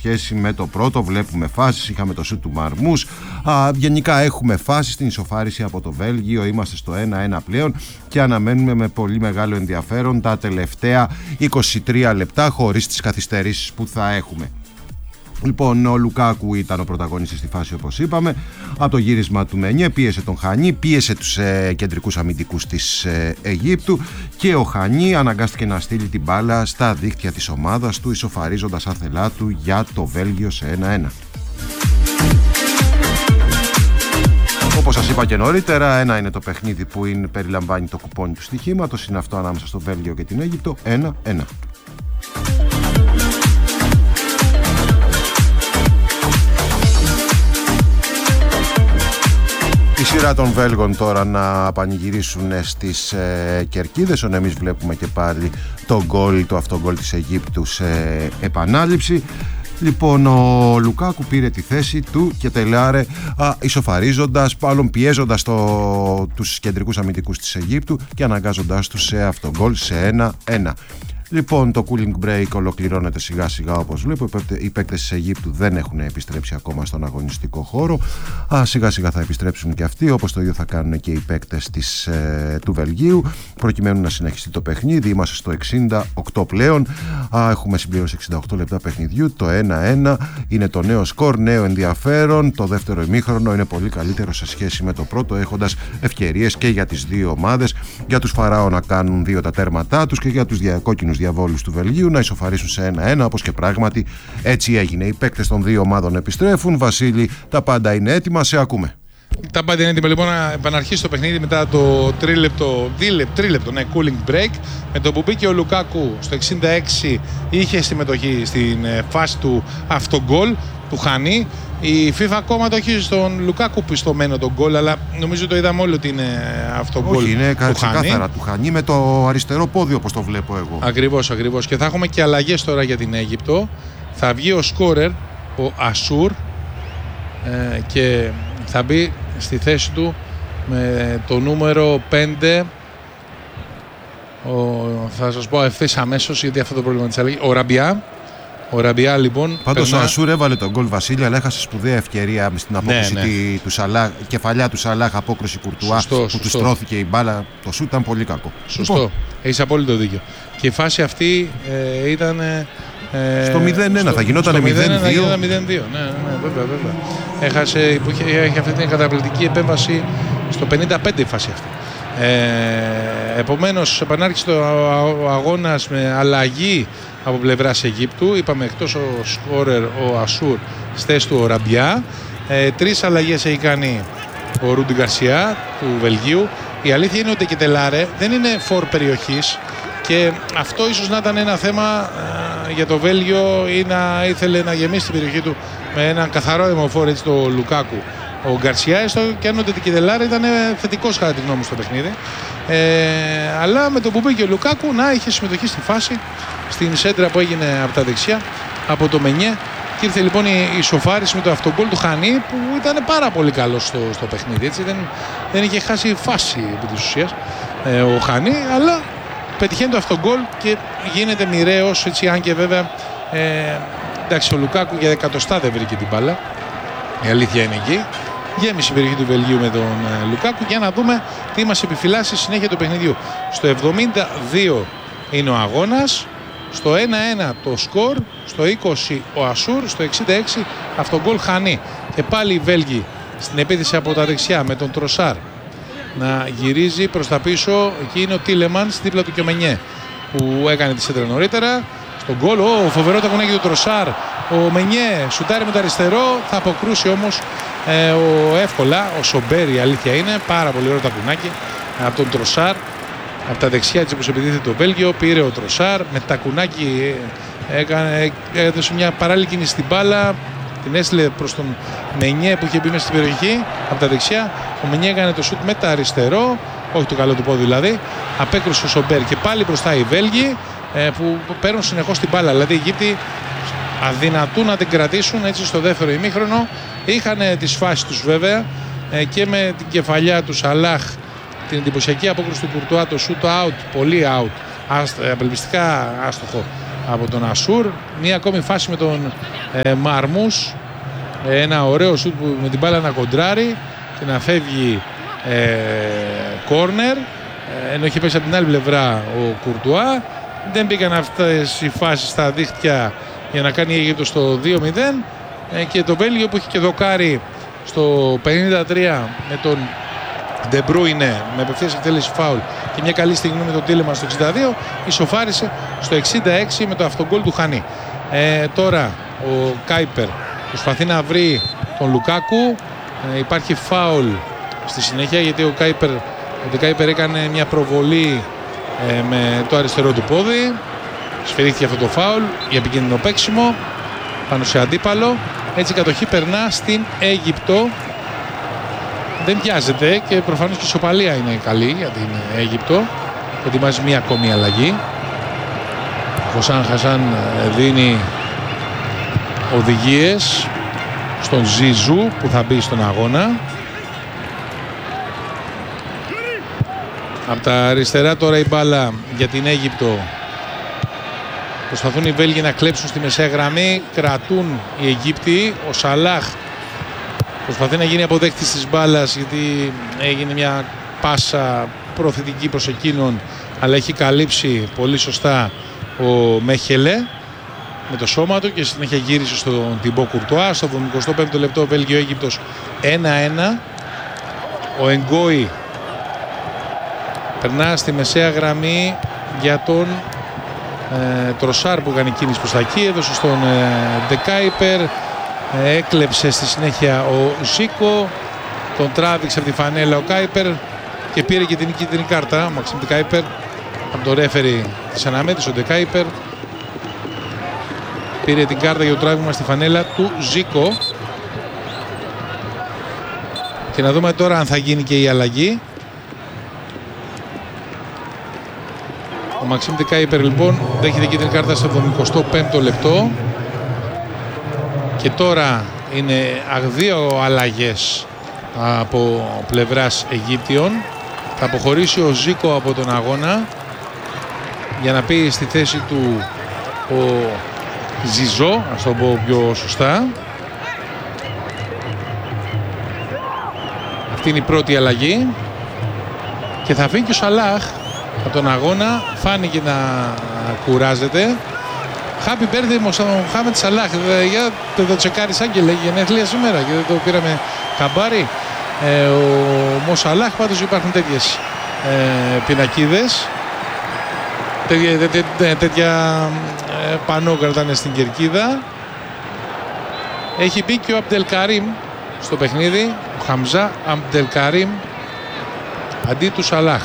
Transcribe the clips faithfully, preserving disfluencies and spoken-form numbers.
σχέση με το πρώτο. Βλέπουμε φάσεις, είχαμε το σουτ του Μαρμούς. Α, γενικά έχουμε φάσεις στην ισοφάριση από το Βέλγιο. Είμαστε στο ένα ένα πλέον και αναμένουμε με πολύ μεγάλο ενδιαφέρον τα τελευταία είκοσι τρία λεπτά, χωρίς τις καθυστερήσεις που θα έχουμε. Λοιπόν, ο Λουκάκου ήταν ο πρωταγωνιστής στη φάση, όπως είπαμε. Από το γύρισμα του Μενιέ πίεσε τον Χανί, πίεσε τους ε, κεντρικούς αμυντικούς της ε, Αιγύπτου και ο Χανί αναγκάστηκε να στείλει την μπάλα στα δίχτυα της ομάδας του, ισοφαρίζοντας άθελά του για το Βέλγιο σε ένα ένα. Όπως σας είπα και νωρίτερα, ένα είναι το παιχνίδι που είναι, περιλαμβάνει το κουπόνι του στοιχήματος, είναι αυτό ανάμεσα στο Βέλγιο και την Αίγυπτο, ένα ένα. Η σειρά των Βέλγων τώρα να πανηγυρίσουν στις ε, κερκίδες. Εμείς βλέπουμε και πάλι το γκολ, το αυτογκολ της Αιγύπτου σε επανάληψη. Λοιπόν, ο Λουκάκου πήρε τη θέση του και τελάρε α, ισοφαρίζοντας, πάλων πιέζοντας το, τους κεντρικούς αμυντικούς της Αιγύπτου και αναγκάζοντάς τους σε αυτογκολ σε ένα ένα. Λοιπόν, το cooling break ολοκληρώνεται σιγά σιγά, όπως βλέπω. Οι παίκτες της Αιγύπτου δεν έχουν επιστρέψει ακόμα στον αγωνιστικό χώρο. Α, σιγά σιγά θα επιστρέψουν και αυτοί, όπως το ίδιο θα κάνουν και οι παίκτες της, ε, του Βελγίου, προκειμένου να συνεχιστεί το παιχνίδι. Είμαστε στο εξήντα οκτώ πλέον. Α, έχουμε συμπληρώσει εξήντα οκτώ λεπτά παιχνιδιού. Το ένα ένα είναι το νέο σκορ, νέο ενδιαφέρον. Το δεύτερο ημίχρονο είναι πολύ καλύτερο σε σχέση με το πρώτο, έχοντας ευκαιρίες και για τις δύο ομάδες. Για τους Φαράω να κάνουν δύο τα τέρματά τους και για τους κόκκινους διαβόλους του Βελγίου να ισοφαρίσουν σε ένα ένα, όπως και πράγματι έτσι έγινε. Οι παίκτες των δύο ομάδων επιστρέφουν. Βασίλη, τα πάντα είναι έτοιμα, σε ακούμε. Τα πάντα είναι έτοιμα λοιπόν να επαναρχίσει το παιχνίδι μετά το τρίλεπτο, τρίλεπτο ναι, cooling break. Με το που μπήκε ο Λουκάκου στο εξήντα έξι είχε συμμετοχή στην φάση του αυτογκολ του Χανί. Η FIFA ακόμα το έχει στον Λουκάκου πιστωμένο τον γκολ, αλλά νομίζω το είδαμε όλοι ότι είναι αυτό γκολ. Όχι, είναι ξεκάθαρα του Χανί με το αριστερό πόδι, όπως το βλέπω εγώ. Ακριβώς, ακριβώς. Και θα έχουμε και αλλαγές τώρα για την Αίγυπτο. Θα βγει ο σκόρερ, ο Ασούρ, ε, και θα μπει στη θέση του με το νούμερο πέντε. Ο, θα σας πω ευθύς αμέσως, γιατί αυτό το πρόβλημα της αλλαγής. Ο Ραμπιά. Ο Ραμπιά λοιπόν. Πάντως περνά... ο Ασούρ έβαλε τον γκολ, Βασίλη, αλλά έχασε σπουδαία ευκαιρία στην απόκριση ναι, ναι. του Σαλάχ, κεφαλιά του Σαλάχ, απόκριση Κουρτουά, σωστό, που του στρώθηκε η μπάλα. Το σουτ ήταν πολύ κακό. Σωστό. Λοιπόν. Έχεις απόλυτο δίκιο. Και η φάση αυτή ε, ήταν. Ε, στο μηδέν ένα, στο, θα γινόταν μηδέν δύο. Ναι, ναι, ναι, βέβαια, βέβαια. Έχασε, είχε αυτή την καταπληκτική επέμβαση στο πενήντα πέντε η φάση αυτή. Ε, επομένως, επανάρχισε το αγώνας με αλλαγή από πλευράς Αιγύπτου. Είπαμε εκτός ο σκόρερ ο Ασούρ, στη θέση του ο Ραμπιά. Ε, τρεις αλλαγές έχει κάνει ο Ρούντι Γκαρσιά του Βελγίου. Η αλήθεια είναι ότι η Κετελάρε δεν είναι φορ περιοχής και αυτό ίσως να ήταν ένα θέμα ε, για το Βέλγιο, ή να ήθελε να γεμίσει την περιοχή του με έναν καθαρό αιμοφόρ, έτσι, το Λουκάκου. Ο Γκαρσιά, έστω και αν ο Κετελάρε ήταν θετικός κατά τη γνώμη μου στο παιχνίδι. Ε, αλλά με το που μπήκε ο Λουκάκου να είχε συμμετοχή στη φάση, στην σέντρα που έγινε από τα δεξιά από το Μενιέ, και ήρθε λοιπόν η ισοφάριση με το αυτογκόλ του Χανί, που ήταν πάρα πολύ καλό στο, στο παιχνίδι, έτσι. Δεν, δεν είχε χάσει φάση επί της ουσίας ε, ο Χανί, αλλά πετυχαίνει το αυτογκόλ και γίνεται μοιραίος, έτσι, αν και βέβαια ε, εντάξει, ο Λουκάκου για εκατοστά δεν βρήκε την μπάλα, η αλήθεια είναι εκεί. Γέμισε η περιοχή του Βελγίου με τον ε, Λουκάκου. Για να δούμε τι μας επιφυλάσσει στη συνέχεια του παιχνιδιού. Στο εβδομήντα δύο είναι ο αγώνας, στο ένα ένα το σκορ, στο είκοσι ο Ασούρ, στο εξήντα έξι αυτογκόλ Χανί. Και πάλι οι Βέλγοι στην επίθεση από τα δεξιά με τον Τροσάρ να γυρίζει προς τα πίσω. Εκεί είναι ο Τίλεμανς, δίπλα του και ο Μενιέ που έκανε τη σέντρα νωρίτερα. Στον γκολ, ο φοβερό τακουνάκι του Τροσάρ. Ο Μενιέ σουτάρει με το αριστερό, θα αποκρούσει όμως ε, ο, εύκολα ο Σομπέρ, η αλήθεια είναι. Πάρα πολύ ωραίο τακουνάκι από τον Τροσάρ. Από τα δεξιά, έτσι όπως επιτίθεται το Βέλγιο, πήρε ο Τροσάρ με τακουνάκι, έκανε, έδωσε μια παράλληλη κίνηση στην μπάλα, την έστειλε προς τον Μενιέ που είχε μπει μέσα στην περιοχή από τα δεξιά. Ο Μενιέ έκανε το σουτ με τα αριστερό, όχι το καλό του πόδι δηλαδή, απέκρουσε ο Σομπέρ και πάλι μπροστά οι Βέλγοι ε, που παίρνουν συνεχώς την μπάλα. Δηλαδή οι Αιγύπτιοι αδυνατούν να την κρατήσουν, έτσι, στο δεύτερο ημίχρονο. Είχαν τις φάσεις τους βέβαια ε, και με την κεφαλιά του Σαλάχ, την εντυπωσιακή απόκριση του Κουρτουά, το shoot out, πολύ out, απελπιστικά άστοχο από τον Ασούρ. Μία ακόμη φάση με τον ε, Μαρμούς. Ε, ένα ωραίο σουτ που με την μπάλα να κοντράρει και να φεύγει κόρνερ. Ε, ε, ενώ είχε πέσει από την άλλη πλευρά ο Κουρτουά. Δεν μπήκαν αυτές οι φάσεις στα δίχτυα για να κάνει η Αίγυπτος στο δύο μηδέν. Ε, και το Βέλγιο που έχει και δοκάρει στο πενήντα τρία με τον De Bruyne με απευθείας εκτέλεση φάουλ και μια καλή στιγμή με τον Τίλεμαν στο εξήντα δύο, ισοφάρισε στο εξήντα έξι με το αυτογκόλ του Χανί. Ε, τώρα ο Κάιπερ προσπαθεί να βρει τον Λουκάκου. Ε, υπάρχει φάουλ στη συνέχεια γιατί ο Κάιπερ, ο Κάιπερ έκανε μια προβολή ε, με το αριστερό του πόδι. Σφυρίχθηκε αυτό το φάουλ για επικίνδυνο παίξιμο πάνω σε αντίπαλο. Έτσι η κατοχή περνά στην Αίγυπτο. Δεν βιάζεται και προφανώς και η ισοπαλία είναι καλή για την Αίγυπτο. Ετοιμάζει μία ακόμη αλλαγή. Ο Χωσάν Χασάν δίνει οδηγίες στον Ζιζού που θα μπει στον αγώνα. Από τα αριστερά τώρα η μπάλα για την Αίγυπτο. Προσπαθούν οι Βέλγοι να κλέψουν στη μεσαία γραμμή. Κρατούν οι Αιγύπτιοι. Ο Σαλάχ προσπαθεί να γίνει αποδέκτης της μπάλας γιατί έγινε μια πάσα προθετική προς εκείνον, αλλά έχει καλύψει πολύ σωστά ο Μέχελε με το σώμα του και συνέχεια γύρισε στον Τιμπό Κουρτουά. Στο εβδομηκοστό πέμπτο λεπτό Βέλγιο-Αίγυπτος ένα ένα. Ο Εγκόι περνά στη μεσαία γραμμή για τον ε, Τροσάρ που κάνει κίνηση προς τα εκεί, έδωσε στον ε, De Kuyper. Έκλεψε στη συνέχεια ο Ζίκο, τον τράβηξε από τη φανέλα ο Κάιπερ και πήρε και την κίτρινη κάρτα. Ο Μαξίμ De Kuyper από το ρέφερι της αναμέτρησης. Ο De Kuyper πήρε την κάρτα για το τράβημα στη φανέλα του Ζίκο. Και να δούμε τώρα αν θα γίνει και η αλλαγή. Ο Μαξίμ De Kuyper λοιπόν δέχεται κίτρινη κάρτα στο εβδομηκοστό πέμπτο λεπτό. Και τώρα είναι δύο αλλαγές από πλευράς Αιγύπτιων. Θα αποχωρήσει ο Ζίκο από τον αγώνα για να πει στη θέση του ο Ζιζό, ας το πω πιο σωστά. Αυτή είναι η πρώτη αλλαγή. Και θα φύγει και ο Σαλάχ από τον αγώνα. Φάνηκε να κουράζεται. Happy birthday στον Μοχάμετ Σαλάχ. Για το τσεκάρεις Άγγελε, γενέθλια σήμερα και δεν το πήραμε καμπάρι. Ε, ο Μο Σαλάχ, πάντως υπάρχουν τέτοιες ε, πινακίδες. Τέτοια, τέ, τέ, τέτοια ε, πανό κρατάνε στην κερκίδα. Έχει μπει και ο Αμπτελκαρίμ στο παιχνίδι. Ο Χαμζά Αμπτελκαρίμ αντί του Σαλάχ.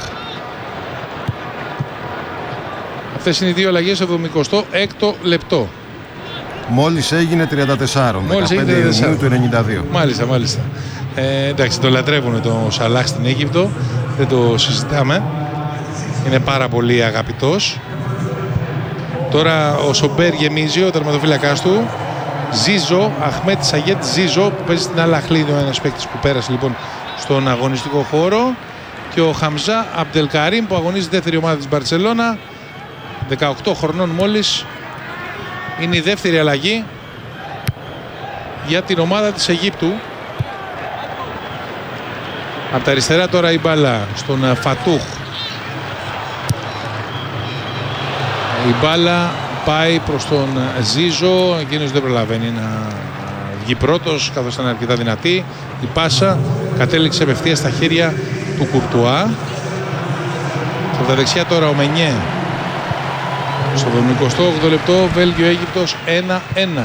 Αυτές είναι οι δύο αλλαγές στο εβδομηκοστό έκτο λεπτό. Μόλις έγινε τριάντα τέσσερα, Μόλις έγινε δεκαπέντε Ιουνίου του ενενήντα δύο. Μάλιστα, μάλιστα. Ε, εντάξει, το λατρεύουν το Σαλάχ στην Αίγυπτο. Δεν το συζητάμε. Είναι πάρα πολύ αγαπητός. Τώρα ο Σομπέρ γεμίζει, ο τερματοφύλακας του. Ζίζο, Αχμέτ Σαγέτ Ζίζο, που παίζει στην Αλ-Αχλή, είναι ο ένας παίκτης που πέρασε λοιπόν στον αγωνιστικό χώρο. Και ο Χαμζά Αμπτελκαρίμ που αγωνίζει δεύτερη ομάδα της Μπαρτσελώνα. δεκαοκτώ χρονών μόλις. Είναι η δεύτερη αλλαγή για την ομάδα της Αιγύπτου. Από τα αριστερά τώρα η μπάλα στον Φατούχ. Η μπάλα πάει προς τον Ζίζο. Εκείνος δεν προλαβαίνει να βγει πρώτος καθώς ήταν αρκετά δυνατή. Η πάσα κατέληξε απευθείας στα χέρια του Κουρτουά. Και από τα δεξιά τώρα ο Μενιέ. Στο εβδομηκοστό όγδοο λεπτό Βέλγιο-Αίγυπτος ένα ένα.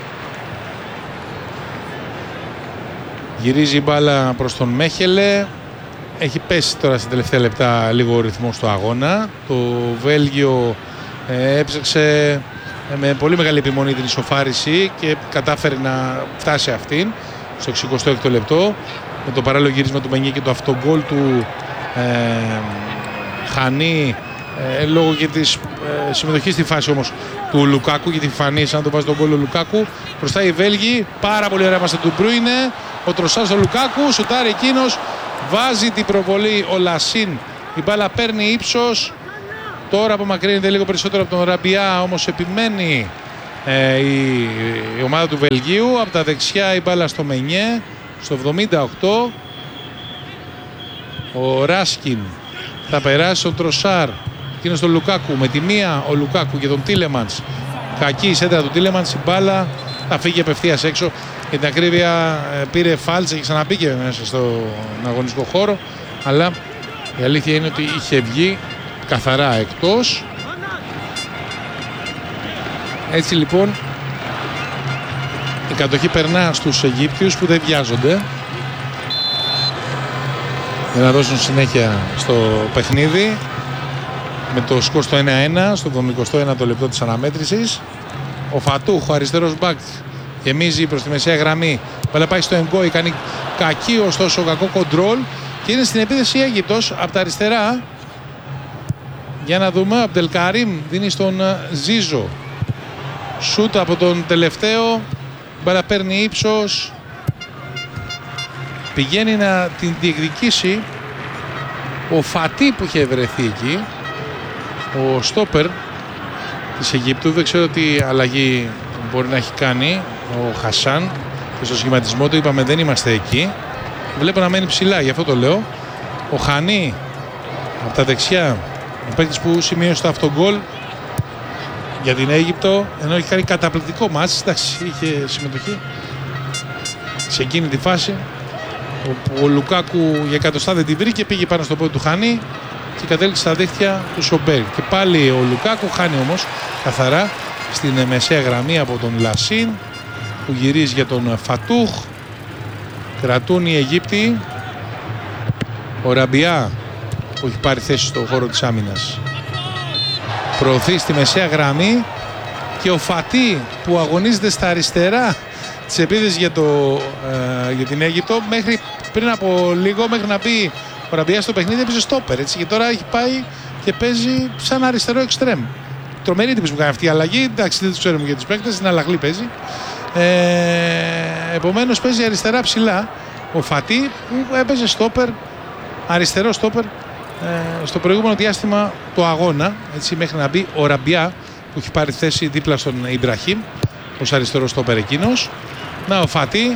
Γυρίζει η μπάλα προς τον Μέχελε. Έχει πέσει τώρα στην τελευταία λεπτά λίγο ο ρυθμός του αγώνα. Το Βέλγιο ε, έψαξε με πολύ μεγάλη επιμονή την ισοφάριση και κατάφερε να φτάσει αυτήν στο εξηκοστό έκτο λεπτό με το παράλληλο γύρισμα του Μενιέ και το αυτογκόλ του ε, Χανί ε, λόγω και της ε, συμμετοχής στη φάση όμως του Λουκάκου, γιατί φανεί σαν να το βάζει τον γκολ ο Λουκάκου. Μπροστά οι Βέλγοι, πάρα πολύ ωραία μας του Μπρούινε, ο Τροσάρ στο Λουκάκου, σουτάρει εκείνος, βάζει την προβολή ο Λασίν, η μπάλα παίρνει ύψος Τώρα απομακρύνεται λίγο περισσότερο από τον Ραμπιά, όμως επιμένει ε, η, η ομάδα του Βελγίου. Από τα δεξιά η μπάλα στο Μενιέ, στο εβδομήντα οκτώ. Ο Ράσκιν θα περάσει στον Τροσάρ και είναι στον Λουκάκου. Με τη μία ο Λουκάκου και τον Τίλεμαντς. Κακή η σέντρα του Τίλεμαντς, η μπάλα θα φύγει απευθείας έξω. Για την ακρίβεια πήρε φάλτσα και ξαναμπήκε μέσα στον αγωνιστικό χώρο. Αλλά η αλήθεια είναι ότι είχε βγει καθαρά εκτός. Έτσι λοιπόν η κατοχή περνά στους Αιγύπτιους που δεν βιάζονται για να δώσουν συνέχεια στο παιχνίδι με το σκορ στο ένα ένα στο εβδομηκοστό ένατο λεπτό της αναμέτρησης. Ο Φατούχ, ο αριστερός μπακ, γεμίζει προς τη μεσαία γραμμή, αλλά πάει στο Εγκόι, κάνει κακή ωστόσο κακό κοντρόλ και είναι στην επίθεση η Αίγυπτος από τα αριστερά. Για να δούμε, ο Αμπτελκαρίμ δίνει στον Ζίζο, σούτ από τον τελευταίο, μπάλα παίρνει ύψος, πηγαίνει να την διεκδικήσει ο Φατί που είχε βρεθεί εκεί, ο στόπερ της Αιγύπτου. Δεν ξέρω τι αλλαγή μπορεί να έχει κάνει ο Χασάν και στο σχηματισμό του, είπαμε δεν είμαστε εκεί. Βλέπω να μένει ψηλά, γι' αυτό το λέω. Ο Χανί από τα δεξιά, ο παίκτης που σημείωσε το αυτογκόλ για την Αίγυπτο, ενώ έχει κάνει καταπληκτικό μάτς. Εντάξει, είχε συμμετοχή σε εκείνη τη φάση όπου ο Λουκάκου για εκατοστά δεν τη βρήκε, πήγε πάνω στο πόδι του Χανί και κατέληξε στα δίχτυα του Σομπέρ. Και πάλι ο Λουκάκου χάνει όμως καθαρά στην μεσαία γραμμή από τον Λασίν που γυρίζει για τον Φατούχ. Κρατούν οι Αιγύπτιοι. Ο Ραμπιά που έχει πάρει θέση στον χώρο της άμυνας προωθεί στη μεσαία γραμμή και ο Φατί που αγωνίζεται στα αριστερά της επίθεσης για, το, ε, για την Αίγυπτο. Μέχρι πριν από λίγο, μέχρι να μπει ο Ραμπιά στο παιχνίδι, έπαιζε στόπερ, έτσι, και τώρα έχει πάει και παίζει σαν αριστερό εξτρέμ. Τρομερή τύπης που κάνει αυτή η αλλαγή. Εντάξει, δεν τους ξέρουμε για τους παίκτες, είναι αλλαγή παίζει. Ε, επομένως παίζει αριστερά ψηλά ο Φατί που έπαιζε στόπερ, αριστερό στόπερ ε, στο προηγούμενο διάστημα του αγώνα, έτσι, μέχρι να μπει ο Ραμπιά που έχει πάρει θέση δίπλα στον Ιμπραχήμ ως αριστερό στόπερ εκείνος. Να ο Φατί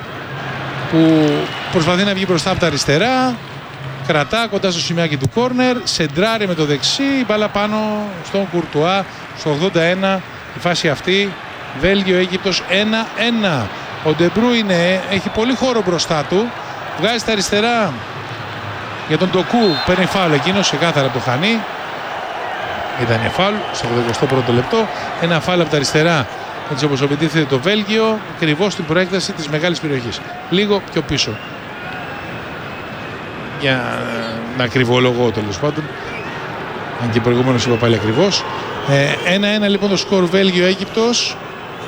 που προσπαθεί να βγει μπροστά από τα αριστερά, κρατά κοντά στο σημειάκι του κόρνερ, σεντράρει με το δεξί, η μπάλα πάνω στον Κουρτουά στο ογδόντα ένα. Η φάση αυτή Βέλγιο-Αίγυπτος ένα ένα. Ο Ντεμπρούινε έχει πολύ χώρο μπροστά του, βγάζει στα αριστερά για τον Ντοκού, παίρνει φάουλ εκείνος ξεκάθαρα από το Χανί. Ήταν φάουλ στο ογδοηκοστό πρώτο λεπτό. Ένα φάουλ από τα αριστερά, έτσι όπως επιτίθεται το Βέλγιο, ακριβώς στην προέκταση της μεγάλης περιοχής. Λίγο πιο πίσω. Για να ακριβολογώ τέλος πάντων. Αν και προηγούμενος είπα πάλι ακριβώς. ένα ένα λοιπόν το σκορ Βέλγιο-Αίγυπτος.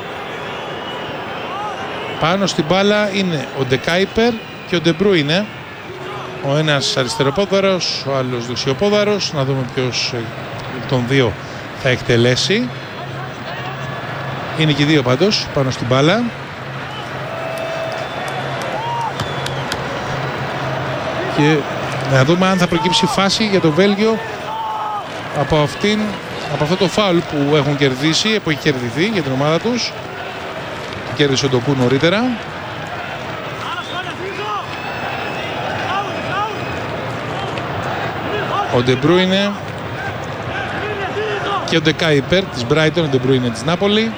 Πάνω στην μπάλα είναι ο Ντεκάιπερ και ο Ντεμπρούινε. Ο ένας αριστεροπόδαρος, ο άλλος δεξιοπόδαρος. Να δούμε ποιος των δύο θα εκτελέσει. Είναι και οι δύο πάντως πάνω στην μπάλα. Και να δούμε αν θα προκύψει φάση για το Βέλγιο από, αυτήν, από αυτό το φάουλ που έχουν κερδίσει, που έχει κερδιθεί για την ομάδα τους. Κέρδισε ο Ντοκού νωρίτερα. Ο Ντεμπρούινε και ο Ντεκάιπερ της Μπράιτον, ο Ντεμπρούινε της Νάπολη.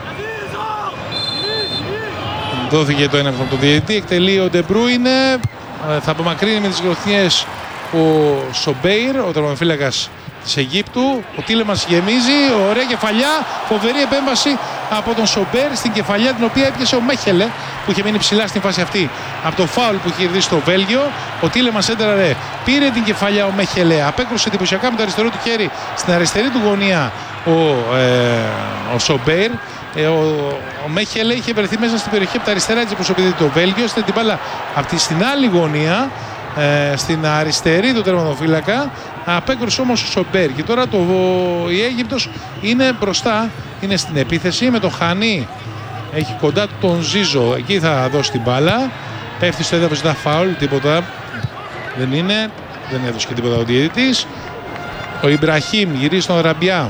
Δόθηκε το ένα από τον διαιτητή, εκτελεί ο Ντεμπρούινε. Θα απομακρύνει με τις γροθιές ο Σομπέιρ, ο τερματοφύλακας της Αιγύπτου. Ο Τίλεμανς γεμίζει, ωραία κεφαλιά, φοβερή επέμβαση από τον Σομπέιρ στην κεφαλιά, την οποία έπιασε ο Μέχελε που είχε μείνει ψηλά στην φάση αυτή από το φάουλ που είχε κερδίσει το Βέλγιο. Ο Τίλεμανς έντραρε, πήρε την κεφαλιά ο Μέχελε, απέκρουσε εντυπωσιακά με το αριστερό του χέρι στην αριστερή του γωνία ο, ε, ο Σομπέιρ. Ε, ο, ο Μέχελε είχε βρεθεί μέσα στην περιοχή από τα αριστερά, έτσι όπως επειδή το Βέλγιο, στην την μπάλα από τη στην άλλη γωνία, ε, στην αριστερή του τερματοφύλακα, απέκρουσε όμως ο Σομπέρ. Και τώρα το, η Αίγυπτος είναι μπροστά, είναι στην επίθεση με τον Χανί, έχει κοντά τον Ζίζο, εκεί θα δώσει την μπάλα, πέφτει στο έδαφος, ζητά φάουλ, τίποτα δεν είναι, δεν έδωσε και τίποτα ο διαιτητής. Ο Ιμπραχήμ γυρίζει στον Ραμπιά.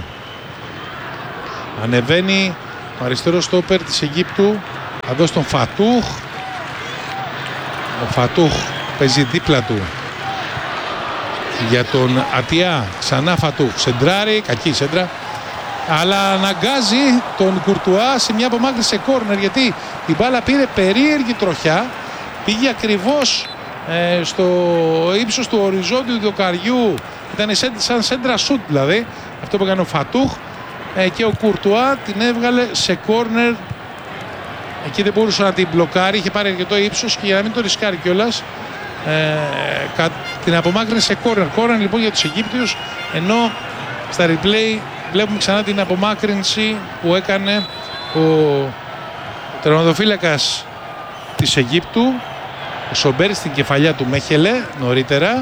Ανεβαίνει ο αριστερός στόπερ της Αιγύπτου. Θα δώσει τον Φατούχ. Ο Φατούχ παίζει δίπλα του για τον Ατιά. Ξανά Φατούχ. Σεντράρει, κακή σέντρα. Αλλά αναγκάζει τον Κουρτουά σε μια απομάκρυνση σε κόρνερ, γιατί η μπάλα πήρε περίεργη τροχιά. Πήγε ακριβώς ε, στο ύψος του οριζόντιου δοκαριού. Ήταν σαν σέντρα σουτ δηλαδή. Αυτό που έκανε ο Φατούχ. Ε, και ο Κουρτουά την έβγαλε σε κόρνερ. Εκεί δεν μπορούσε να την μπλοκάρει. Είχε πάρει αρκετό ύψος και για να μην το ρισκάρει κιόλας, ε, την απομάκρυνε σε κόρνερ. Κόρνερ λοιπόν για τους Αιγύπτιους. Ενώ στα replay βλέπουμε ξανά την απομάκρυνση που έκανε ο τερματοφύλακας της Αιγύπτου, ο Σομπέρ, στην κεφαλιά του Μέχελε νωρίτερα.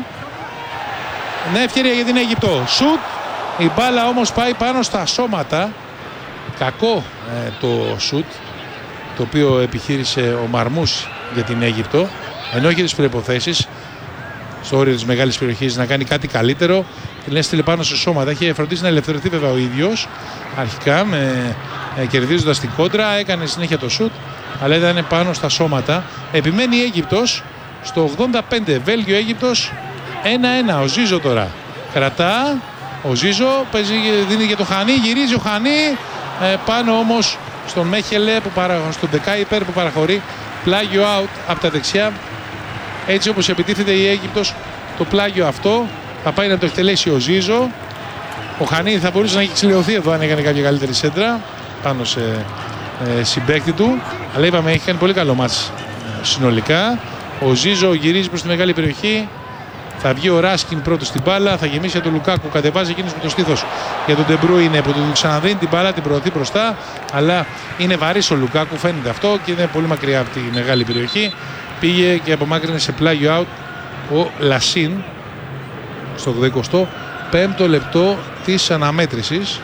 Νέα ευκαιρία για την Αίγυπτο. Σουτ. Η μπάλα όμως πάει πάνω στα σώματα. Κακό ε, το σουτ, το οποίο επιχείρησε ο Μαρμούς για την Αίγυπτο, ενώ έχει τις προϋποθέσεις στο όριο της μεγάλης περιοχής να κάνει κάτι καλύτερο. Την έστειλε πάνω σε σώματα. Είχε φροντίσει να ελευθερωθεί βέβαια ο ίδιος αρχικά, με, ε, κερδίζοντας την κόντρα. Έκανε συνέχεια το σουτ, αλλά ήταν πάνω στα σώματα. Επιμένει η Αίγυπτος στο ογδόντα πέντε. Βέλγιο-Αίγυπτος ένα ένα. Ο Ζίζο τώρα κρατά. Ο Ζίζο παίζει, δίνει για το Χανί. Γυρίζει ο Χανί ε, πάνω όμως στον Μέχελε, που παρα, στον Ντεκάιπερ, που παραχωρεί. Πλάγιο out από τα δεξιά. Έτσι όπως επιτίθεται η Αίγυπτος, το πλάγιο αυτό θα πάει να το εκτελέσει ο Ζίζο. Ο Χανί θα μπορούσε να έχει ξυλιωθεί εδώ αν έκανε κάποια καλύτερη σέντρα πάνω σε ε, συμπαίκτη του. Αλλά είπαμε, έχει κάνει πολύ καλό μάτς ε, συνολικά. Ο Ζίζο γυρίζει προς τη μεγάλη περιοχή. Θα βγει ο Ράσκιν πρώτος στην μπάλα. Θα γεμίσει για τον Λουκάκου. Κατεβάζει εκείνος με το στήθος για τον Ντεμπρούινε, που του ξαναδίνει την μπάλα, την προωθεί μπροστά. Αλλά είναι βαρύς ο Λουκάκου, φαίνεται αυτό, και είναι πολύ μακριά από τη μεγάλη περιοχή. Πήγε και απομάκρυνε σε πλάγιο out ο Λασίν στο ογδοηκοστό πέμπτο λεπτό της αναμέτρησης.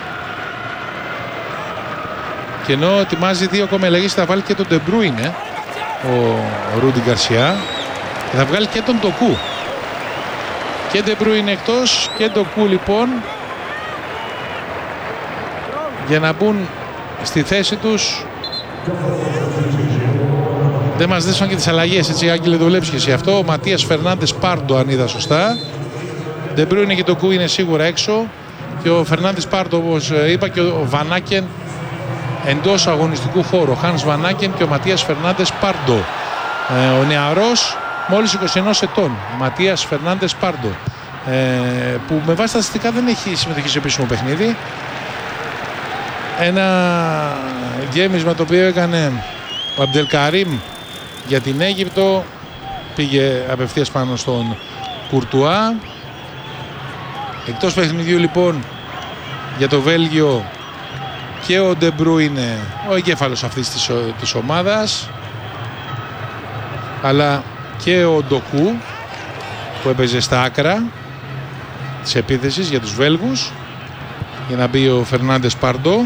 Και ενώ ετοιμάζει δύο ακόμα αλλαγές, θα βάλει και τον Ντεμπρούινε ο Ρούντι Γκαρσιά και θα βγάλει και τον Ντοκού. Και Ντεμπρούινε εκτός και Ντοκού λοιπόν, για να μπουν στη θέση τους. Δεν μας δέσαν και τις αλλαγές, έτσι, Άγγελε, το βλέπεις και εσύ αυτό. Ο Ματίας Φερνάντες Πάρντο, αν είδα σωστά. Ντεμπρούινε και Ντοκού είναι σίγουρα έξω. Και ο Φερνάντες Πάρντο, όπως είπα, και ο Βανάκεν εντός αγωνιστικού χώρου. Ο Χάνς Βανάκεν και ο Ματίας Φερνάντες Πάρντο. Ε, ο νεαρός, μόλις είκοσι ένα ετών, Ματίας Φερνάντες Πάρντο, ε, που με βάση τα στατιστικά δεν έχει συμμετοχή σε επίσημο παιχνίδι. Ένα γέμισμα το οποίο έκανε ο Αμπτελκαρίμ για την Αίγυπτο, πήγε απευθείας πάνω στον Κουρτουά. Εκτός παιχνιδιού λοιπόν για το Βέλγιο και ο Ντεμπρούινε, ο εγκέφαλος αυτής της, της ομάδας, αλλά και ο Ντοκού, που έπαιζε στα άκρα της επίθεσης για τους Βέλγους, για να μπει ο Φερνάντες Πάρντο.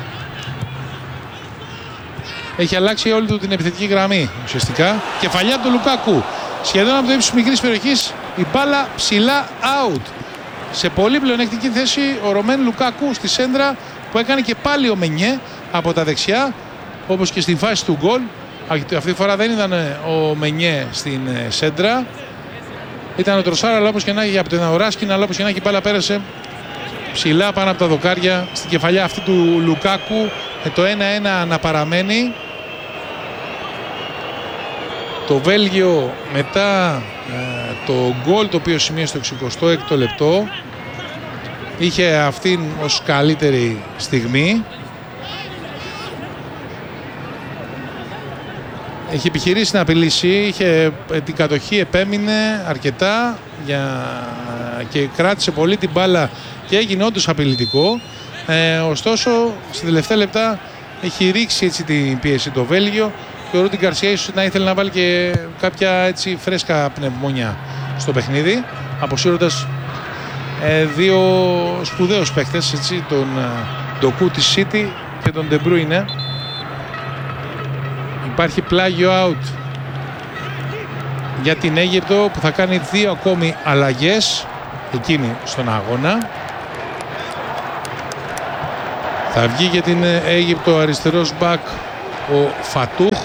Έχει αλλάξει όλη του την επιθετική γραμμή ουσιαστικά. Κεφαλιά του Λουκάκου, σχεδόν από το ύψος της μικρής περιοχής, η μπάλα ψηλά out. Σε πολύ πλεονεκτική θέση ο Ρωμέν Λουκάκου στη σέντρα που έκανε και πάλι ο Μενιέ από τα δεξιά, όπως και στην φάση του γκολ. Αυτή τη φορά δεν ήταν ο Μενιέ στην σέντρα, ήταν ο Τροσάρα, αλλά όπως και να έχει, από τον Ράσκιν, αλλά όπως και να έχει, η μπάλα πέρασε ψηλά πάνω από τα δοκάρια στην κεφαλιά αυτή του Λουκάκου. Με το ένα ένα να παραμένει. Το Βέλγιο μετά ε, το γκολ το οποίο σημείωσε στο εξηκοστό έκτο λεπτό είχε αυτήν ως καλύτερη στιγμή. Έχει επιχειρήσει να απειλήσει, είχε την κατοχή, επέμεινε αρκετά για... και κράτησε πολύ την μπάλα και έγινε όντως απειλητικό. Ε, ωστόσο, στη τελευταία λεπτά έχει ρίξει έτσι την πίεση το Βέλγιο και ο Ρούντι Γκαρσιά ίσως να ήθελε να βάλει και κάποια έτσι φρέσκα πνευμόνια στο παιχνίδι, αποσύροντας ε, δύο σπουδαίους παίκτες, έτσι, τον Ντοκού της City και τον Ντεμπρούινε. Υπάρχει πλάγιο out για την Αίγυπτο που θα κάνει δύο ακόμη αλλαγές. εκείνη στον αγώνα. Θα βγει για την Αίγυπτο αριστερός μπακ ο Φατούχ.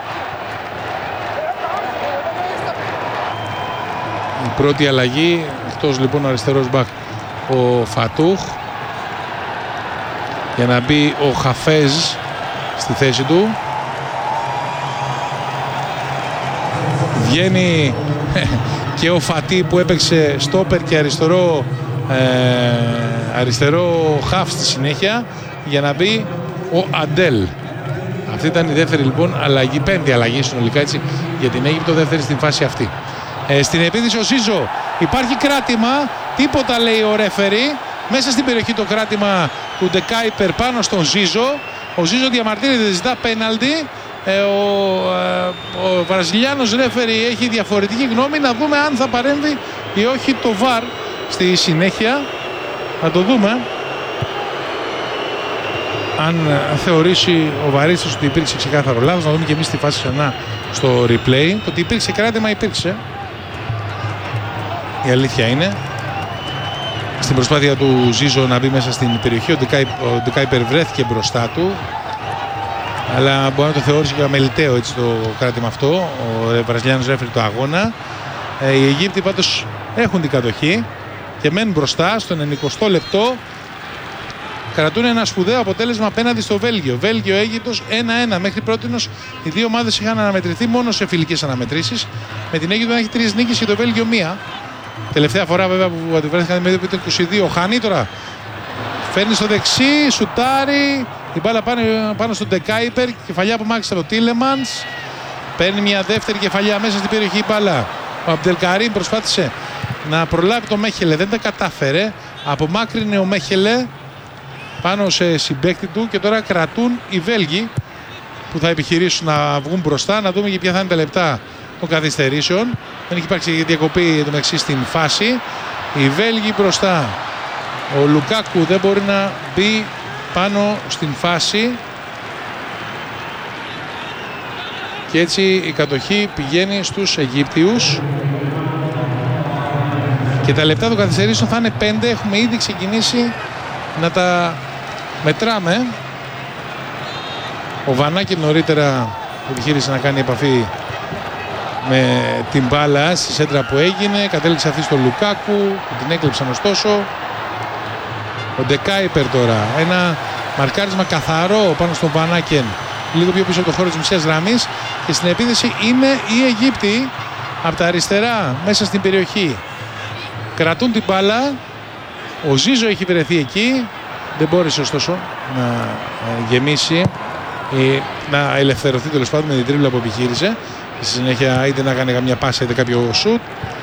Η πρώτη αλλαγή, εκτός λοιπόν ο αριστερός μπακ ο Φατούχ, για να μπει ο Χαφέζ στη θέση του. Βγαίνει και ο Φατί που έπαιξε στόπερ και αριστερό, ε, αριστερό χαφ στη συνέχεια, για να μπει ο Αντέλ. Αυτή ήταν η δεύτερη λοιπόν αλλαγή, πέμπτη αλλαγή συνολικά έτσι για την Αίγυπτο, δεύτερη στην φάση αυτή. Ε, στην επίθεση ο Ζίζο, υπάρχει κράτημα, τίποτα λέει ο ρέφερι. Μέσα στην περιοχή το κράτημα του Ντεκάιπερ πάνω στον Ζίζο. Ο Ζίζο διαμαρτύρεται, ζητά πέναλτι. Ε, ο, ε, ο Βραζιλιάνος ρέφερι έχει διαφορετική γνώμη. Να δούμε αν θα παρέμβει ή όχι το βαρ στη συνέχεια. Θα το δούμε. Αν θεωρήσει ο Βαρίστος ότι υπήρξε ξεκάθαρο λάθος, να δούμε και εμείς τη φάση ξανά στο replay. Το ότι υπήρξε κράτημα υπήρξε. Η αλήθεια είναι. Στην προσπάθεια του Ζίζο να μπει μέσα στην περιοχή, ο Ντεκάιπερ βρέθηκε μπροστά του. Αλλά μπορεί να το θεώρησε και αμεληταίο έτσι το κράτημα αυτό, ο Βραζιλιάνος ρέφερι του αγώνα. Ε, οι Αιγύπτιοι πάντως έχουν την κατοχή και μένουν μπροστά στο ενενηκοστό λεπτό. Κρατούν ένα σπουδαίο αποτέλεσμα απέναντι στο Βέλγιο. Βέλγιο-Αίγυπτος ένα ένα. Μέχρι πρότινος οι δύο ομάδες είχαν αναμετρηθεί μόνο σε φιλικές αναμετρήσεις. Με την Αίγυπτο να έχει τρεις νίκες και το Βέλγιο μία. Τελευταία φορά βέβαια που αντιβρέθηκαν με το είκοσι δύο. Ο Χανί τώρα φέρνει στο δεξί, σουτάρει. Η μπάλα πάνω, πάνω στον Ντεκάιπερ, κεφαλιά απομάκρυνση από το Τίλεμανς. Παίρνει μια δεύτερη κεφαλιά μέσα στην περιοχή η μπάλα. Ο Αμπτελκαρίμ προσπάθησε να προλάβει το Μέχελε, δεν τα κατάφερε. Απομάκρυνε ο Μέχελε πάνω σε συμπαίκτη του και τώρα κρατούν οι Βέλγοι που θα επιχειρήσουν να βγουν μπροστά. Να δούμε και ποια θα είναι τα λεπτά των καθυστερήσεων. Δεν έχει υπάρξει διακοπή εντωμεταξύ στην φάση. Οι Βέλγοι μπροστά. Ο Λουκάκου δεν μπορεί να μπει πάνω στην φάση και έτσι η κατοχή πηγαίνει στους Αιγύπτιους και τα λεπτά των καθυστερήσεων θα είναι πέντε. Έχουμε ήδη ξεκινήσει να τα μετράμε. Ο Βανάκη νωρίτερα επιχείρησε να κάνει επαφή με την μπάλα στη σέντρα που έγινε, κατέληξε αυτή στο Λουκάκου που την έκλεψαν ωστόσο. Ο Ντεκάιπερ τώρα, ένα μαρκάρισμα καθαρό πάνω στον Βανάκεν, λίγο πιο πίσω από το χώρο της μισής γραμμής, και στην επίθεση είναι οι Αιγύπτιοι από τα αριστερά μέσα στην περιοχή. Κρατούν την μπάλα, ο Ζίζο έχει βρεθεί εκεί, δεν μπόρεσε ωστόσο να γεμίσει ή να ελευθερωθεί τέλος πάντων με την τρίμπλα που επιχείρησε. Στη συνέχεια είτε να κάνει καμιά πάσα είτε κάποιο σουτ.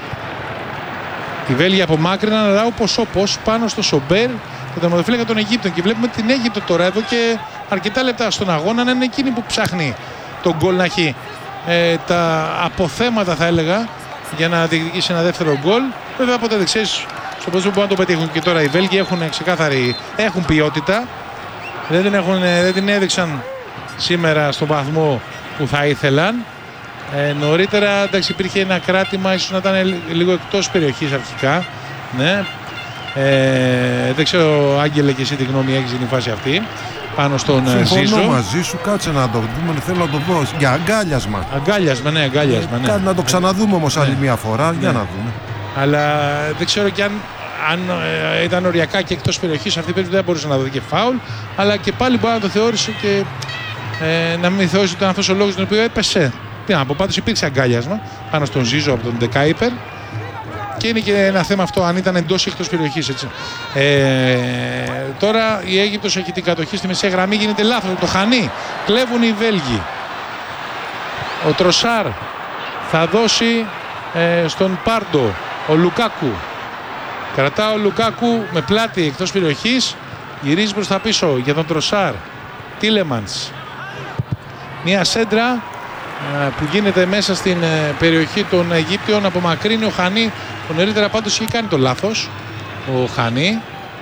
Οι Βέλγοι απομάκρυναν, αλλά όπως όπως πάνω στο Σομπέρ και τον τερματοφύλακα των Αιγύπτων. Και βλέπουμε την Αίγυπτο τώρα εδώ και αρκετά λεπτά στον αγώνα να είναι εκείνη που ψάχνει τον γκολ, να έχει ε, τα αποθέματα θα έλεγα για να διεκδικήσει ένα δεύτερο γκολ. Βέβαια ποτέ δεν ξέρεις στο πόσο μπορούν να το πετύχουν. Και τώρα οι Βέλγοι έχουν ξεκάθαρη, έχουν ποιότητα. Δεν την, έχουν, δεν την έδειξαν σήμερα στον βαθμό που θα ήθελαν. Ε, νωρίτερα εντάξει, υπήρχε ένα κράτημα, ίσως να ήταν λίγο εκτός περιοχής αρχικά. Ναι. Ε, δεν ξέρω, Άγγελε, και εσύ τι γνώμη έχεις στην φάση αυτή πάνω στον Ζίζο. Συμφωνώ μαζί σου, κάτσε να το δούμε, θέλω να το δω για αγκάλιασμα. Αγκάλιασμα, ναι, αγκάλιασμα. Ναι. Ε, να το ξαναδούμε όμως άλλη ναι. μια φορά, ναι. για να δούμε. Αλλά δεν ξέρω και αν, αν ε, ήταν οριακά και εκτός περιοχής, αυτή η περίπτωση δεν μπορούσε να δει και φάουλ. Αλλά και πάλι μπορεί να το θεώρησε και ε, να μην θεώρησε ότι ήταν αυτός ο λόγος τον οποίο έπεσε. Τι να πω, πάντως υπήρξε αγκάλιασμα πάνω στον Ζίζο από τον Ντεκάιπερ. Και είναι και ένα θέμα αυτό αν ήταν εντός ή εκτός περιοχής, έτσι. Ε, τώρα η Αίγυπτος έχει την κατοχή στη μεσαία γραμμή, γίνεται λάθος, το Χανί. Κλέβουν οι Βέλγοι. Ο Τροσάρ θα δώσει ε, στον Πάρντο. Ο Λουκάκου. Κρατά ο Λουκάκου με πλάτη εκτός περιοχής. Γυρίζει προς τα πίσω για τον Τροσάρ. Τίλεμανς. Μια σέντρα που γίνεται μέσα στην περιοχή των Αιγύπτιων, απομακρύνει ο Χανί. Ο νωρίτερα πάντως είχε κάνει το λάθος ο Χανί.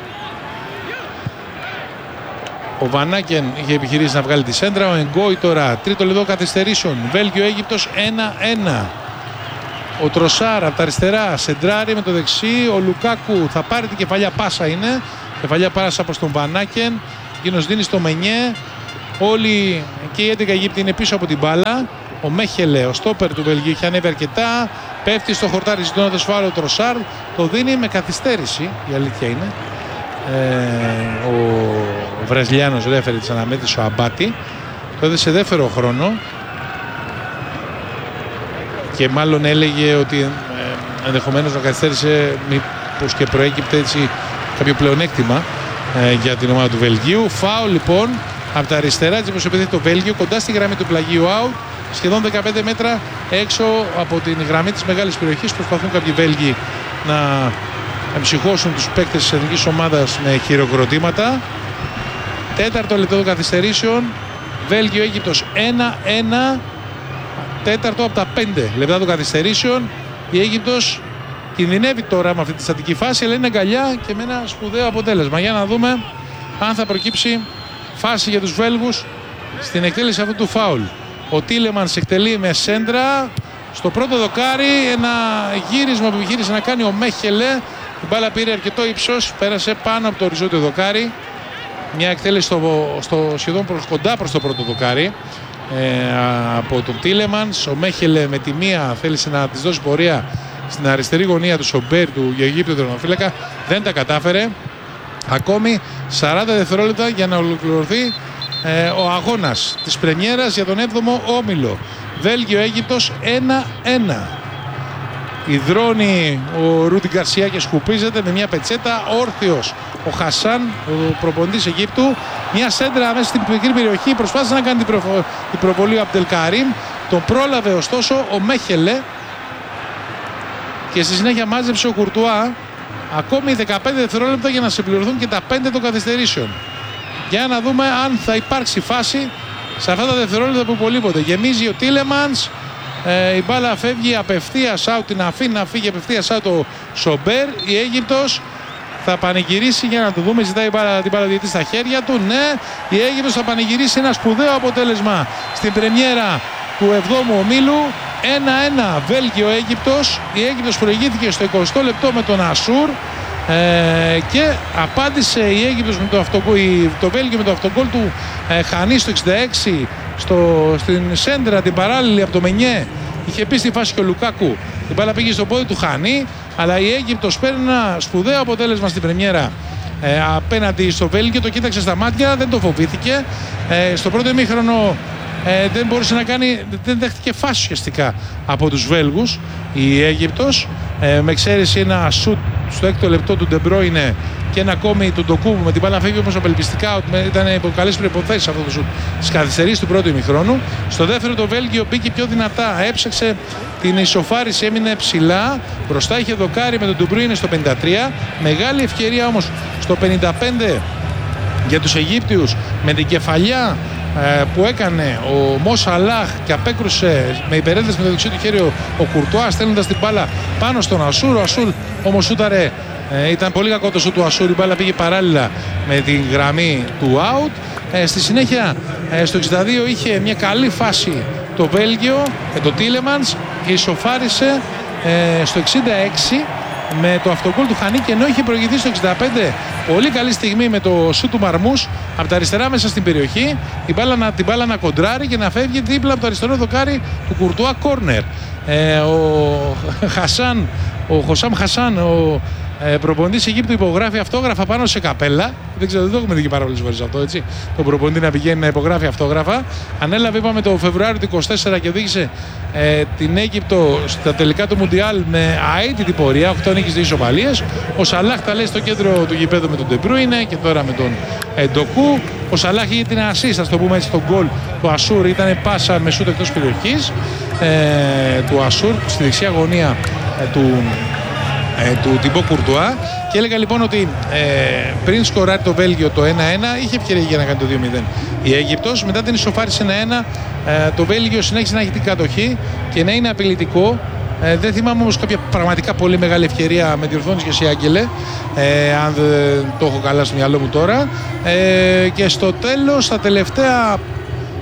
Ο Βανάκεν είχε επιχειρήσει να βγάλει τη σέντρα. Ο Εγκόι τώρα, τρίτο λεπτό καθυστερήσεων. Βέλγιο Αίγυπτος ένα ένα. Ο Τροσάρ από τα αριστερά σεντράρει με το δεξί. Ο Λουκάκου θα πάρει την κεφαλιά πάσα, είναι κεφαλιά πάσα προς τον Βανάκεν. Εκείνος δίνει στο Μενιέ. Όλοι και οι έντεκα Αιγύπτιοι είναι πίσω από την μπάλα. Ο Μέχελε, ο στόπερ του Βελγίου, έχει ανέβει αρκετά. Πέφτει στο χορτάρι ζητώντας φάουλ ο Τροσάρ. Το δίνει με καθυστέρηση, η αλήθεια είναι. Ε, ο Βραζιλιάνος ρέφερη της αναμέτρησης, ο Αμπάτη. Το έδωσε δεύτερο χρόνο. Και μάλλον έλεγε ότι ε, ενδεχομένως να καθυστέρησε, μήπως και προέκυπτε έτσι κάποιο πλεονέκτημα ε, για την ομάδα του Βελγίου. Φάουλ λοιπόν από τα αριστερά, έτσι όπως επειδή το Βέλγιο κοντά στη γραμμή του πλαγίου out, σχεδόν δεκαπέντε μέτρα έξω από την γραμμή της μεγάλης περιοχής. Προσπαθούν κάποιοι Βέλγοι να εμψυχώσουν τους παίκτες της εθνικής ομάδας με χειροκροτήματα. Τέταρτο λεπτό των καθυστερήσεων, Βέλγιο-Αίγυπτος ένα ένα. Τέταρτο από τα πέντε λεπτά των καθυστερήσεων. Η Αίγυπτος κινδυνεύει τώρα με αυτή τη στατική φάση, αλλά είναι αγκαλιά και με ένα σπουδαίο αποτέλεσμα. Για να δούμε αν θα προκύψει φάση για τους Βέλγους στην εκτέλεση αυτού του φάουλ. Ο Τίλεμανς εκτελεί με σέντρα στο πρώτο δοκάρι, ένα γύρισμα που επιχείρησε να κάνει ο Μέχελε. Η μπάλα πήρε αρκετό ύψος, πέρασε πάνω από το οριζόντιο δοκάρι. Μια εκτέλεση στο, στο σχεδόν προς, κοντά προς το πρώτο δοκάρι ε, από τον Τίλεμανς. Ο Μέχελε με τη μία θέλησε να της δώσει πορεία στην αριστερή γωνία του Σομπέρ, του Αιγύπτιου τερματοφύλακα. Δεν τα κατάφερε. Ακόμη σαράντα δευτερόλεπτα για να ολοκληρωθεί ε, ο αγώνας της πρεμιέρας για τον έβδομο όμιλο. Βέλγιο-Αίγυπτος ένα ένα. Υδρώνει ο Ρούντι Γκαρσία και σκουπίζεται με μια πετσέτα. Όρθιος ο Χασάν, ο προπονητής Αιγύπτου. Μια σέντρα μέσα στην μικρή περιοχή. Προσπάθησε να κάνει την, προφο... την προβολή ο Αμπτελκαρίμ. Τον πρόλαβε ωστόσο ο Μέχελε. Και στη συνέχεια μάζεψε ο Κουρτουά. Ακόμη δεκαπέντε δευτερόλεπτα για να συμπληρωθούν και τα πέντε των καθυστερήσεων. Για να δούμε αν θα υπάρξει φάση σε αυτά τα δευτερόλεπτα που υπολείπονται. Γεμίζει ο Τίλεμανς. Ε, η μπάλα φεύγει απευθείας out, την αφήνει να φύγει απευθείας out ο Σομπέρ. Η Αίγυπτος θα πανηγυρίσει, για να το δούμε, ζητάει η μπάλα, την παραδιαιτή στα χέρια του. Ναι, η Αίγυπτος θα πανηγυρίσει ένα σπουδαίο αποτέλεσμα στην πρεμιέρα του εβδόμου ομίλου. ένα ένα Βέλγιο-Αίγυπτος. Η Αίγυπτος προηγήθηκε στο εικοστό λεπτό με τον Ασούρ ε, και απάντησε η Αίγυπτος με το, αυτογκολ, το Βέλγιο με το αυτογκόλ του ε, Χανί στο εξήντα έξι στο, στην σέντρα την παράλληλη από το Μενιέ. Είχε πει στη φάση και ο Λουκάκου, η μπάλα πήγε στο πόδι του Χανί, αλλά η Αίγυπτος παίρνει ένα σπουδαίο αποτέλεσμα στην πρεμιέρα ε, απέναντι στο Βέλγιο. Το κοίταξε στα μάτια, δεν το φοβήθηκε. Ε, στο πρώτο ημίχρονο Ε, δεν μπορούσε να κάνει, δεν δέχτηκε φάση ουσιαστικά από τους Βέλγους η Αίγυπτος, ε, με εξαίρεση ένα σουτ στο έκτο λεπτό του Ντεμπρόινε και ένα ακόμη του Ντοκού με την μπάλα φεύγει όμως απελπιστικά, ήταν υπό καλές προϋποθέσεις αυτό το σουτ της καθυστερής του πρώτου ημιχρόνου. Στο δεύτερο το Βέλγιο μπήκε πιο δυνατά, έψαξε την ισοφάριση, έμεινε ψηλά μπροστά, είχε δοκάρει με τον Ντεμπρόινε στο πενήντα τρία, μεγάλη ευκαιρία όμως στο πενήντα πέντε για τους Αιγύπτιους με την κεφαλιά που έκανε ο Μο Σαλάχ και απέκρουσε με υπερέλευση με το δεξί του χέρι ο, ο Κουρτουά, στέλνοντας την μπάλα πάνω στον Ασούρ. Ο Ασούρ όμως σούταρε, ε, ήταν πολύ κακό το σούτ του Ασούρ, η μπάλα πήγε παράλληλα με την γραμμή του out. Ε, στη συνέχεια ε, στο εξήντα δύο είχε μια καλή φάση το Βέλγιο, ε, το Τίλεμανς, και ισοφάρισε ε, στο εξήντα έξι με το αυτογκόλ του Χανί, και ενώ είχε προηγηθεί στο εξήντα πέντε πολύ καλή στιγμή με το σούτ του Μαρμούς από τα αριστερά μέσα στην περιοχή, την μπάλα να, την μπάλα να κοντράρει και να φεύγει δίπλα από το αριστερό δοκάρι του Κουρτουά, κόρνερ. Ε, ο Χασάν, ο Χωσάμ Χασάν, ο ε, προπονητής Αιγύπτου, υπογράφει αυτόγραφα πάνω σε καπέλα. Δεν ξέρω, δεν το έχουμε δει και πάρα πολλές φορές αυτό, έτσι. Τον προπονητή να πηγαίνει να υπογράφει αυτόγραφα. Ανέλαβε, είπαμε, το Φεβρουάριο του είκοσι τέσσερα και οδήγησε ε, την Αίγυπτο στα τελικά του Μουντιάλ με αίτητη πορεία, οκτώ νίκες, δύο ισοπαλίες. Ο Σαλάχ τα λέει στο κέντρο του γηπέδου με τον Ντεμπρούινε και τώρα με τον ε, Ντοκού. Ο Σαλάχ είχε την ασίστα, το πούμε έτσι, στον γκολ του Ασούρ. Ήταν πάσα με σούτ εκτός περιοχής ε, του Ασούρ στη δεξιά γωνία ε, του. Ε, του Τιμπό Κουρτουά, και έλεγα λοιπόν ότι ε, πριν σκοράρει το Βέλγιο το ένα ένα είχε ευκαιρία για να κάνει το δύο μηδέν η Αίγυπτος. Μετά την ισοφάρισε ένα ένα, ε, το Βέλγιο συνέχισε να έχει την κατοχή και να είναι απειλητικό. Ε, δεν θυμάμαι όμως κάποια πραγματικά πολύ μεγάλη ευκαιρία, με διορθώνεις και εσύ, Άγγελε, ε, αν δεν το έχω καλά στο μυαλό μου τώρα. Ε, και στο τέλος, στα τελευταία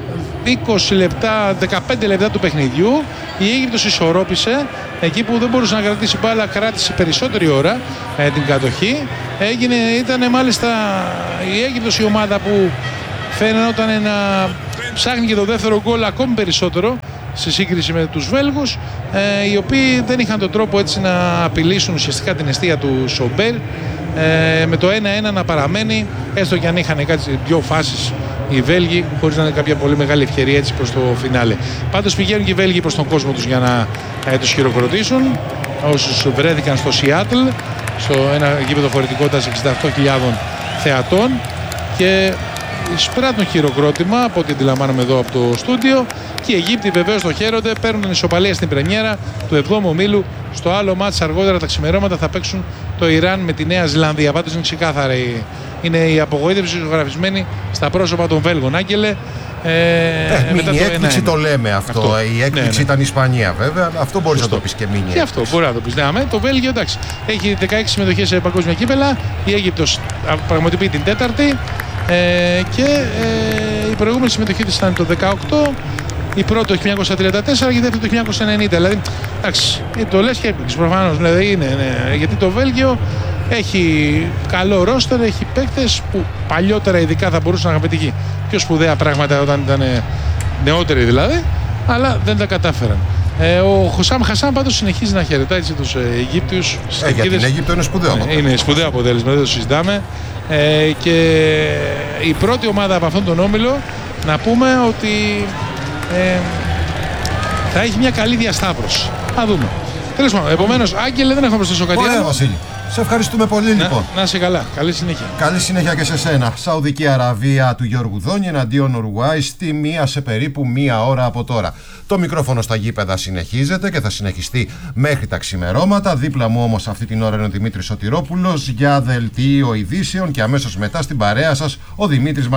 είκοσι λεπτά, δεκαπέντε λεπτά του παιχνιδιού η Αίγυπτος ισορρόπησε. Εκεί που δεν μπορούσε να κρατήσει μπάλα, κράτησε περισσότερη ώρα ε, την κατοχή. Έγινε, ήταν μάλιστα η Αίγυπτος η ομάδα που φαίνονταν να ψάχνει και το δεύτερο γκολ ακόμη περισσότερο σε σύγκριση με τους Βέλγους, ε, οι οποίοι δεν είχαν τον τρόπο έτσι να απειλήσουν ουσιαστικά την εστία του Σομπέρ, ε, με το ένα ένα να παραμένει, έστω και αν είχαν κάτι δυο φάσεις οι Βέλγοι, χωρίς να είναι κάποια πολύ μεγάλη ευκαιρία έτσι προς το φινάλε. Πάντως πηγαίνουν και οι Βέλγοι προς τον κόσμο τους για να ε, τους χειροκροτήσουν, όσους βρέθηκαν στο Σιάτλ, στο ένα γήπεδο χωρητικότητας εξήντα οκτώ χιλιάδων θεατών, και εισπράττουν χειροκρότημα από ό,τι αντιλαμβάνομαι εδώ από το στούντιο. Και οι Αιγύπτιοι βεβαίως το χαίρονται, παίρνουν ισοπαλία στην πρεμιέρα του εβδόμου ομίλου. Στο άλλο μάτς αργότερα τα ξημερώματα θα παίξουν το Ιράν με τη Νέα Ζηλανδία. Πάντως είναι ξεκάθαρη, είναι η απογοήτευση ζωγραφισμένη στα πρόσωπα των Βέλγων. Άγγελε, ε, ε, μετά η το έκπληξη το λέμε αυτό. αυτό. Η έκπληξη ναι, ναι. ήταν η Ισπανία βέβαια. Αυτό μπορείς να το πεις και μήνυ. Και αυτό μπορεί να το πεις. Ναι, το Βέλγιο εντάξει, έχει δεκαέξι συμμετοχές σε παγκόσμια κύπελα. Η Αίγυπτος πραγματοποιεί την τέταρτη. Ε, και ε, η προηγούμενη συμμετοχή της ήταν το δεκαοκτώ, η πρώτη το χίλια εννιακόσια τριάντα τέσσερα και η δεύτερη το χίλια εννιακόσια ενενήντα. Δηλαδή, εντάξει, το λες και έπαιξε προφανώς. Δηλαδή είναι, ναι, γιατί το Βέλγιο έχει καλό ρόστερ, έχει παίκτες που παλιότερα ειδικά θα μπορούσαν να πετύχει πιο σπουδαία πράγματα όταν ήταν νεότεροι δηλαδή, αλλά δεν τα κατάφεραν. Ε, ο Χωσάμ Χασάν πάντως συνεχίζει να χαιρετάει τους ε, Αιγύπτιους. Ε, για την Αίγυπτο είναι σπουδαίο αποτέλεσμα. Είναι σπουδαίο αποτέλεσμα, δεν το συζητάμε. Ε, και η πρώτη ομάδα από αυτόν τον όμιλο, να πούμε ότι ε, θα έχει μια καλή διασταύρωση. Θα δούμε. Τέλος πάντων, επομένως, Άγγελε, δεν έχω προσθέσω κάτι άλλο. Ωραία, Βασίλη. Σε ευχαριστούμε πολύ, να, λοιπόν. Να είσαι καλά. Καλή συνέχεια. Καλή συνέχεια και σε σένα. Σαουδική Αραβία του Γιώργου Δόνη εναντίον Ουρουάη στη μία σε περίπου μία ώρα από τώρα. Το μικρόφωνο στα γήπεδα συνεχίζεται και θα συνεχιστεί μέχρι τα ξημερώματα. Δίπλα μου όμως αυτή την ώρα είναι ο Δημήτρης Σωτηρόπουλος για δελτίο ειδήσεων και αμέσως μετά στην παρέα σας ο Δημήτρης